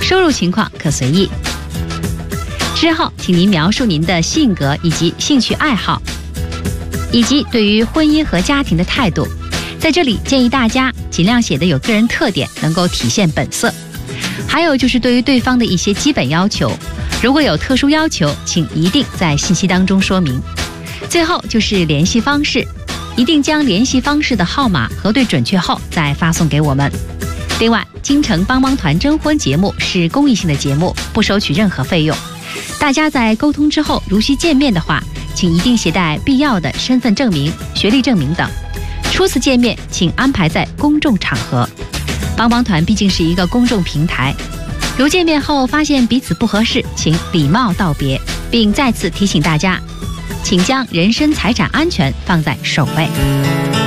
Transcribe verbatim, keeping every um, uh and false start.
收入情况可随意。之后，请您描述您的性格以及兴趣爱好，以及对于婚姻和家庭的态度。在这里建议大家尽量写得有个人特点，能够体现本色。还有就是对于对方的一些基本要求，如果有特殊要求，请一定在信息当中说明。最后就是联系方式，一定将联系方式的号码核对准确后再发送给我们。另外，京城帮帮团征婚节目是公益性的节目，不收取任何费用。大家在沟通之后，如需见面的话，请一定携带必要的身份证明、学历证明等。初次见面，请安排在公众场合。帮帮团毕竟是一个公众平台，如见面后发现彼此不合适，请礼貌道别，并再次提醒大家，请将人身财产安全放在首位。